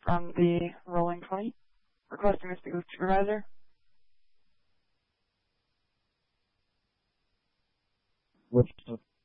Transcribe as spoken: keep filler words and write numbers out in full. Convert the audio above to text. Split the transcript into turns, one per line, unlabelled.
from the rolling twenty. Requesting to speak with supervisor.
What's the